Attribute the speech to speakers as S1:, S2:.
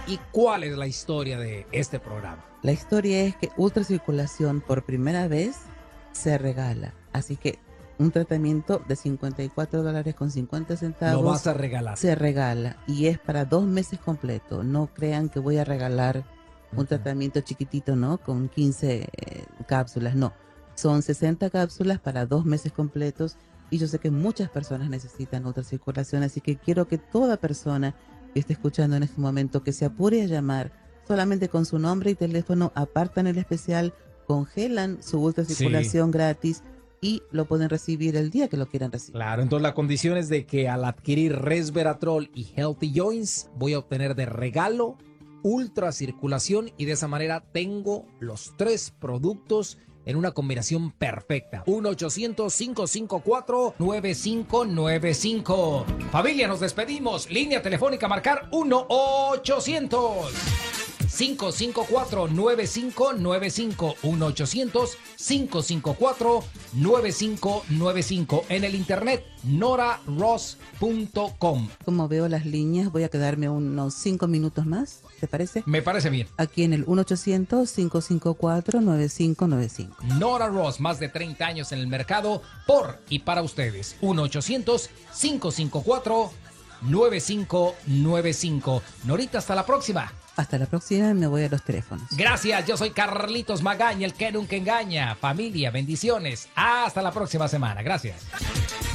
S1: ¿Y cuál es la historia de este programa?
S2: La historia es que ultracirculación por primera vez se regala. Así que un tratamiento de $54.50
S1: Lo vas a regalar.
S2: se regala y es para 2 meses completos. No crean que voy a regalar un tratamiento chiquitito, ¿no? Con 15 cápsulas, no. Son 60 cápsulas para 2 meses completos y yo sé que muchas personas necesitan ultracirculación, así que quiero que toda persona que esté escuchando en este momento que se apure a llamar solamente con su nombre y teléfono, apartan el especial, congelan su ultracirculación gratis y lo pueden recibir el día que lo quieran recibir.
S1: Claro, entonces la condición es de que al adquirir Resveratrol y Healthy Joints voy a obtener de regalo ultracirculación y de esa manera tengo los 3 productos en una combinación perfecta. 1-800-554-9595. Familia, nos despedimos. Línea telefónica marcar 1-800-554-9595. 1-800-554-9595. En el internet, noraross.com.
S2: Como veo las líneas, voy a quedarme unos 5 minutos más, ¿te parece?
S1: Me parece bien.
S2: Aquí en el 1-800-554-9595.
S1: Nora Ross, más de 30 años en el mercado, por y para ustedes. 1-800-554-9595. Norita, hasta la próxima.
S2: Hasta la próxima, me voy a los teléfonos.
S1: Gracias, yo soy Carlitos Magaña, el que nunca engaña. Familia, bendiciones. Hasta la próxima semana. Gracias.